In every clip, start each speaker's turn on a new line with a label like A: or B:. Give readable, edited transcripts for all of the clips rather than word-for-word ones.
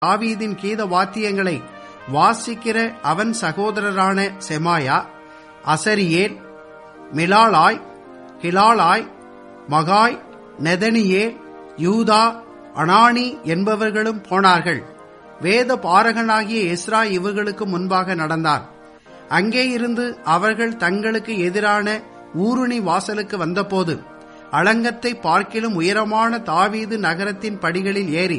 A: தாவீதின் கீத வாத்தியங்களை வாசிக்கிற அவன் சகோதரரான செமாயா, அசரியேல், மிலாலாய், கிலாலாய், மகாய், நெதனியேல், யூதா, அனானி என்பவர்களும் போனார்கள். வேத பாரகனாகிய எஸ்ரா இவர்களுக்கு முன்பாக நடந்தார். அங்கே இருந்து அவர்கள் தங்களுக்கு எதிரான ஊருணி வாசலுக்கு வந்தபோது அலங்கத்தை பார்க்கிலும் உயரமான தாவீது நகரத்தின் படிகளில் ஏறி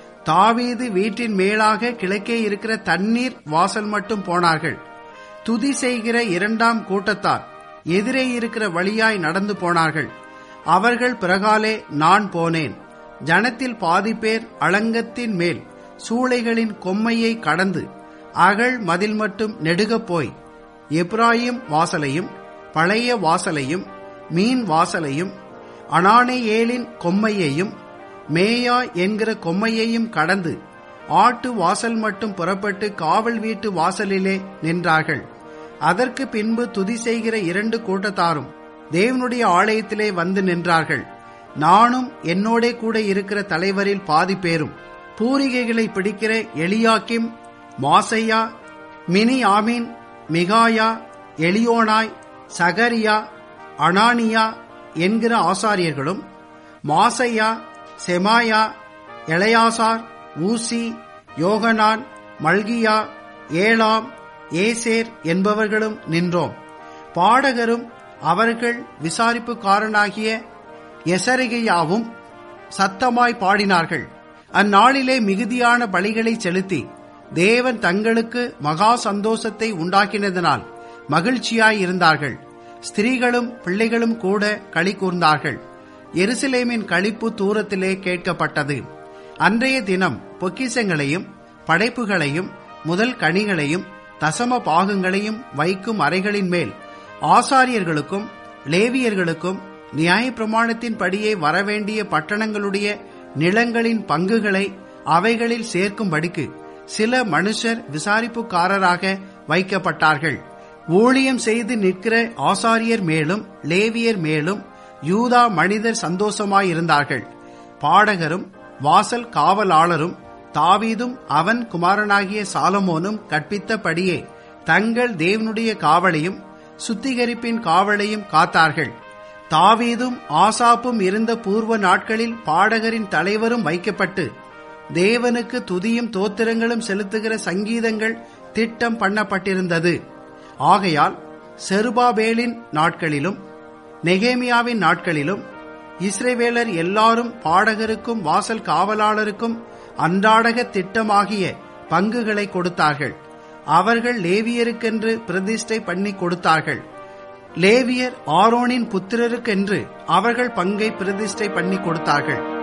A: தாவீது வீட்டின் மேலாக கிழக்கே இருக்கிற தண்ணீர் வாசல் மட்டும் போனார்கள். துதி செய்கிற இரண்டாம் கூட்டத்தார் எதிரே இருக்கிற வழியாய் நடந்து போனார்கள். அவர்கள் பிறகாலே நான் போனேன். ஜனத்தில் பாதி பேர் அலங்கத்தின் மேல் சூளைகளின் கொம்மையை கடந்து அகழ் மதில் மட்டும் நெடுகப் போய் எப்ராயிம் வாசலையும் பழைய வாசலையும் மீன் வாசலையும் அனானேயேலின் கொம்மையையும் மேயா என்கிற கொம்மையையும் கடந்து ஆட்டு வாசல் மட்டும் புறப்பட்டு காவல் வீட்டு வாசலிலே நின்றார்கள். அதற்கு பின்பு துதி செய்கிற இரண்டு கூட்டத்தாரும் தேவனுடைய ஆலயத்திலே வந்து நின்றார்கள். நானும் என்னோடே கூட இருக்கிற தலைவரில் பாதி பேரும் பூரிகைகளை பிடிக்கிற எலியாக்கிம், மாசையா, மினியாமின், மிகாயா, எலியோனாய், சகரியா, அனானியா என்கிற ஆசாரியர்களும், மாசையா, செமாயா, எலையாசார், ஊசி, யோகனான், மல்கியா, ஏலாம், ஏசேர் என்பவர்களும் நின்றோம். பாடகரும் அவர்கள் விசாரிப்புக்காரனாகிய எசரிகையாவும் சத்தமாய் பாடினார்கள். அந்நாளிலே மிகுதியான பலிகளை செலுத்தி தேவன் தங்களுக்கு மகா சந்தோஷத்தை உண்டாக்கினதனால் மகிழ்ச்சியாயிருந்தார்கள். ஸ்திரீகளும் பிள்ளைகளும் கூட களி கூர்ந்தார்கள். எருசலேமின் களிப்பு தூரத்திலே கேட்கப்பட்டது. அன்றைய தினம் பொக்கிஷங்களையும் படைப்புகளையும் முதல் கனிகளையும் தசம பாகங்களையும் வைக்கும் அறைகளின் மேல் ஆசாரியர்களுக்கும் லேவியர்களுக்கும் நியாயப்பிரமாணத்தின் படியே வரவேண்டிய பட்டணங்களுடைய நிலங்களின் பங்குகளை அவைகளில் சேர்க்கும்படிக்கு சில மனுஷர் விசாரிப்புக்காரராக வைக்கப்பட்டார்கள். ஊழியம் செய்து நிற்கிற ஆசாரியர் மேலும் லேவியர் மேலும் யூதா மனிதர் சந்தோஷமாயிருந்தார்கள். பாடகரும் வாசல் காவலாளரும் தாவீதும் அவன் குமாரனாகிய சாலமோனும் கற்பித்தபடியே தங்கள் தேவனுடைய காவலையும் சுத்திகரிப்பின் காவலையும் காத்தார்கள். தாவீதும் ஆசாப்பும் இருந்த பூர்வ நாட்களில் பாடகரின் தலைவரும் வைக்கப்பட்டு தேவனுக்கு துதியும் தோத்திரங்களும் செலுத்துகிற சங்கீதங்கள் திட்டம் பண்ணப்பட்டிருந்தது. ஆகையால் செருபாபேலின் நாட்களிலும் நெகேமியாவின் நாட்களிலும் இஸ்ரவேலர் எல்லாரும் பாடகருக்கும் வாசல் காவலாளருக்கும் அன்றாடக திட்டமாகிய பங்குகளை கொடுத்தார்கள். அவர்கள் லேவியருக்கென்று பிரதிஷ்டை பண்ணி கொடுத்தார்கள். லேவியர் ஆரோனின் புத்திரருக்கென்று அவர்கள் பங்கை பிரதிஷ்டை பண்ணி கொடுத்தார்கள்.